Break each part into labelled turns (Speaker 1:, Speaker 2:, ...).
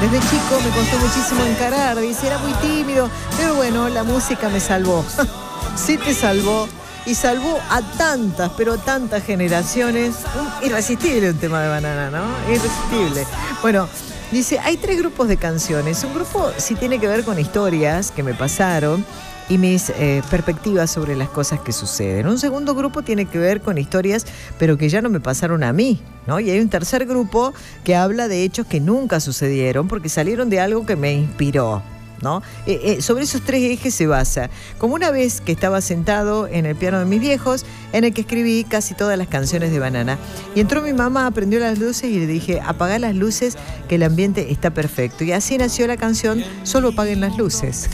Speaker 1: Desde chico me costó muchísimo encarar, dice, era muy tímido, pero bueno, la música me salvó. Sí te salvó, y salvó a tantas, pero tantas generaciones. Irresistible un tema de Banana, ¿no? Irresistible. Bueno, dice, hay 3 grupos de canciones. Un grupo sí tiene que ver con historias que me pasaron y mis perspectivas sobre las cosas que suceden. Un segundo grupo tiene que ver con historias, pero que ya no me pasaron a mí, ¿no? Y hay un tercer grupo que habla de hechos que nunca sucedieron porque salieron de algo que me inspiró, ¿no? Sobre esos 3 ejes se basa. Como una vez que estaba sentado en el piano de mis viejos, en el que escribí casi todas las canciones de Banana. Y entró mi mamá, prendió las luces y le dije, apagá las luces, que el ambiente está perfecto. Y así nació la canción Solo apaguen las luces.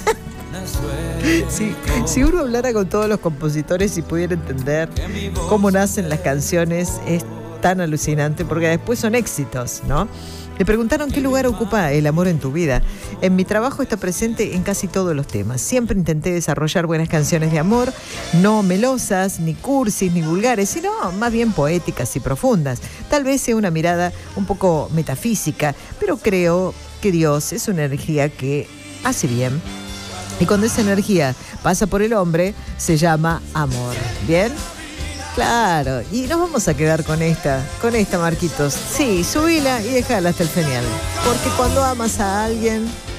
Speaker 1: Si uno hablara con todos los compositores y pudiera entender cómo nacen las canciones, es tan alucinante porque después son éxitos, ¿no? Le preguntaron qué lugar ocupa el amor en tu vida. En mi trabajo está presente en casi todos los temas. Siempre intenté desarrollar buenas canciones de amor, no melosas, ni cursis, ni vulgares, sino más bien poéticas y profundas. Tal vez sea una mirada un poco metafísica, pero creo que Dios es una energía que hace bien. Y cuando esa energía pasa por el hombre, se llama amor. ¿Bien? Claro. Y nos vamos a quedar con esta, Marquitos. Sí, subila y déjala hasta el final. Porque cuando amas a alguien,